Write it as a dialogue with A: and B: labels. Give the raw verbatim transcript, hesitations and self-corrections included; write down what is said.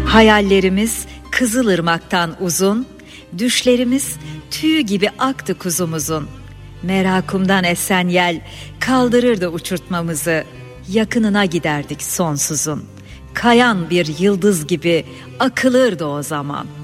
A: Hayallerimiz Kızılırmak'tan uzun, düşlerimiz tüy gibi aktı kuzumuzun. Merakımdan esen yel kaldırırdı uçurtmamızı, yakınına giderdik sonsuzun. Kayan bir yıldız gibi akılırdı o zaman.